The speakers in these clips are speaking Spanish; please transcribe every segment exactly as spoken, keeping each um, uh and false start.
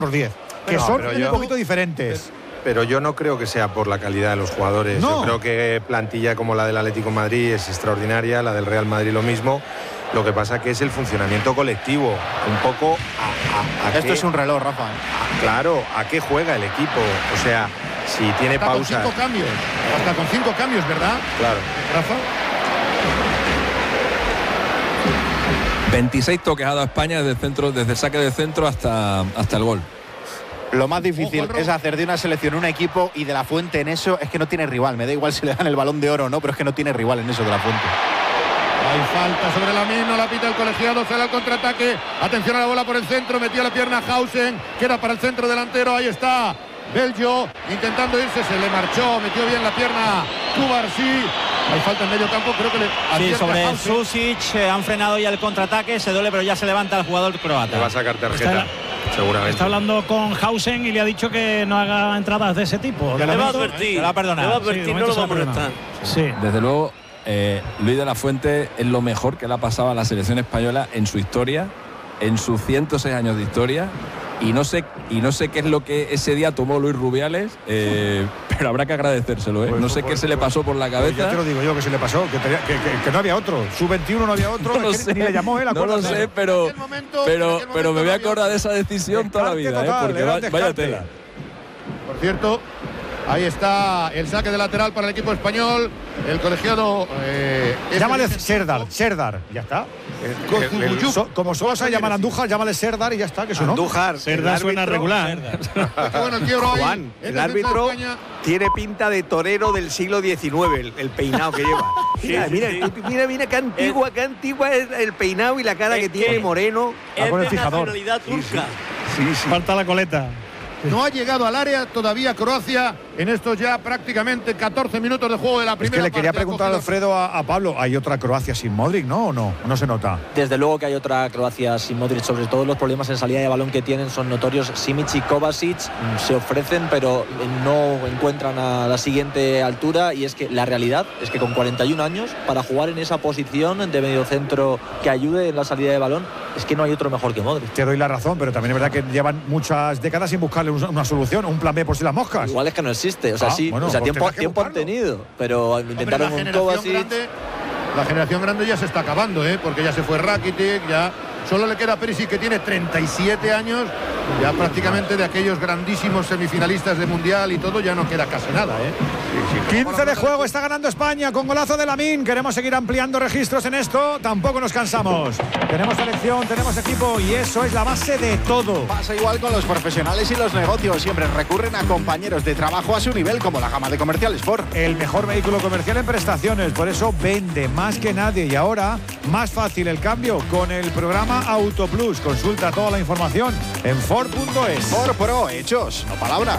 Los diez, que no, son yo, un poquito diferentes. Pero yo no creo que sea por la calidad de los jugadores. No. Yo creo que plantilla como la del Atlético de Madrid es extraordinaria, la del Real Madrid lo mismo. Lo que pasa que es el funcionamiento colectivo. Un poco a, a, a Esto qué, es un reloj, Rafa. A, claro, ¿a qué juega el equipo? O sea, si tiene hasta pausa. Con cinco cambios. Hasta con cinco cambios, ¿verdad? Claro. Rafa. veintiséis toques ha dado España desde, centro, desde saque de centro hasta, hasta el gol. Lo más difícil es hacer de una selección un equipo, y De La Fuente en eso es que no tiene rival. Me da igual si le dan el Balón de Oro o no, pero es que no tiene rival en eso De La Fuente. Hay falta sobre Lamine, no la pita el colegiado, sale al contraataque. Atención a la bola por el centro, metió la pierna Hausen, queda para el centro delantero, ahí está Belgio intentando irse, se le marchó, metió bien la pierna Cubarsí. Hay falta en medio campo, creo que le sí, sobre Hausen. Susic, eh, han frenado ya el contraataque, se duele, pero ya se levanta el jugador croata. Le va a sacar tarjeta, la, seguramente. Está hablando con Hausen y le ha dicho que no haga entradas de ese tipo. Le va a advertir, le va a perdonar. Le va a advertir, sí, no lo va a molestar. Sí. Desde luego, eh, Luis de la Fuente es lo mejor que le ha pasado a la selección española en su historia, en sus ciento seis años de historia. Y no sé y no sé qué es lo que ese día tomó Luis Rubiales, eh, pero habrá que agradecérselo, ¿eh? Pues, no sé pues, qué se le pasó por la cabeza. Pues ya te lo digo yo que se le pasó, que, tenía, que, que, que no había otro. Sub veintiuno no había otro. No lo que sé, ni le llamó él, no lo sé, pero, momento, pero, pero me voy a no acordar de esa decisión toda la vida, total, ¿eh? Porque va, vaya tela. Por cierto, ahí está el saque de lateral para el equipo español. El colegiado. Eh, llámale Serdar, Serdar, ya está. El, el, el, so, como solo se llama Andújar, llámale Serdar y ya está, que eso no. Andújar, Serdar suena regular. Bueno, el quiebro ahí. Juan, el árbitro tiene pinta de torero del siglo diecinueve, el, el peinado que lleva. Mira, sí, mira, sí. mira, mira qué antigua, es, qué antigua es el peinado y la cara es que tiene, que moreno. Es de fijador. nacionalidad turca. Sí, sí. Falta la coleta. No ha llegado al área todavía Croacia en estos ya prácticamente catorce minutos de juego de la primera Es que le quería parte. preguntar a Alfredo a, a Pablo, ¿hay otra Croacia sin Modric, no o no? ¿No se nota? Desde luego que hay otra Croacia sin Modric, sobre todo los problemas en salida de balón que tienen son notorios. Simic y Kovacic se ofrecen pero no encuentran a la siguiente altura, y es que la realidad es que con cuarenta y un años, para jugar en esa posición de mediocentro que ayude en la salida de balón, es que no hay otro mejor que Modric. Te doy la razón, pero también es verdad que llevan muchas décadas sin buscarle una solución, un plan B por si las moscas. Igual es que no existe, o sea, ah, sí, bueno, o sea, pues tiempo, que tiempo han tenido, pero intentaron Hombre, un Kovacic. grande, la generación grande ya se está acabando, ¿eh? Porque ya se fue Rakitic, ya solo le queda Perisic, que tiene treinta y siete años, ya prácticamente de aquellos grandísimos semifinalistas de Mundial y todo, ya no queda casi nada, ¿eh? quince de juego, está ganando España con golazo de Lamine. Queremos seguir ampliando registros en esto, tampoco nos cansamos. Tenemos selección, tenemos equipo y eso es la base de todo. Pasa igual con los profesionales y los negocios. Siempre recurren a compañeros de trabajo a su nivel, como la gama de comerciales Ford. El mejor vehículo comercial en prestaciones, por eso vende más que nadie. Y ahora, más fácil el cambio con el programa Auto Plus. Consulta toda la información en Ford punto es. Ford Pro, hechos, no palabras.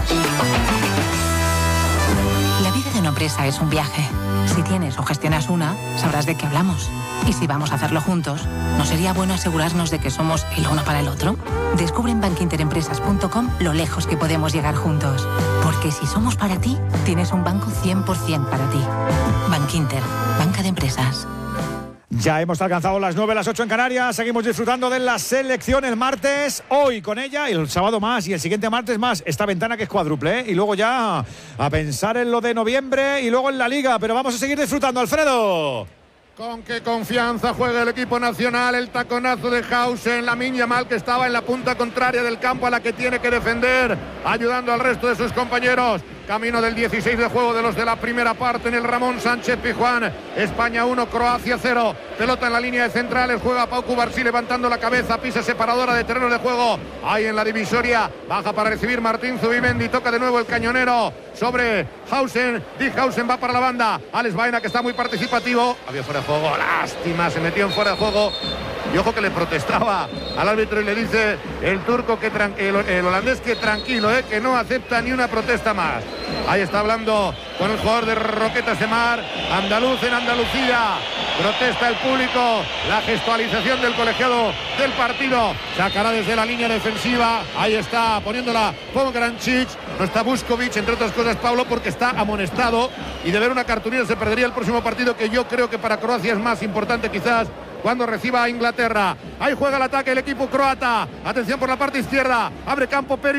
La vida de una empresa es un viaje. Si tienes o gestionas una, sabrás de qué hablamos. Y si vamos a hacerlo juntos, ¿no sería bueno asegurarnos de que somos el uno para el otro? Descubre en bankinterempresas punto com lo lejos que podemos llegar juntos. Porque si somos para ti, tienes un banco cien por ciento para ti. Bankinter, banca de empresas. Ya hemos alcanzado las nueve, las ocho en Canarias. Seguimos disfrutando de la selección el martes. Hoy con ella, y el sábado más, y el siguiente martes más. Esta ventana que es cuádruple, ¿eh? Y luego ya a pensar en lo de noviembre y luego en la Liga. Pero vamos a seguir disfrutando, Alfredo. Con qué confianza juega el equipo nacional, el taconazo de Hausen, Lamine Yamal, que estaba en la punta contraria del campo a la que tiene que defender, ayudando al resto de sus compañeros. Camino del dieciséis de juego de los de la primera parte en el Ramón Sánchez Pizjuán. España uno, Croacia cero. Pelota en la línea de centrales, juega Pau Cubarsí levantando la cabeza, pisa separadora de terreno de juego. Ahí en la divisoria, baja para recibir Martín Zubimendi, toca de nuevo el cañonero sobre Hausen. Dick Hausen va para la banda. Alex Baena, que está muy participativo. Había fuera de juego, lástima, se metió en fuera de juego. Y ojo que le protestaba al árbitro y le dice el turco, que tran- el, el holandés, que tranquilo, eh, que no acepta ni una protesta más. Ahí está hablando con el jugador de Roquetas de Mar, andaluz en Andalucía. Protesta el público, la gestualización del colegiado del partido. Sacará desde la línea defensiva. Ahí está poniéndola Pograncic. No está Vuskovic, entre otras cosas, Pablo, porque está amonestado. Y de ver una cartulina se perdería el próximo partido, que yo creo que para Croacia es más importante quizás cuando reciba a Inglaterra. Ahí juega el ataque el equipo croata. Atención por la parte izquierda. Abre campo Peri.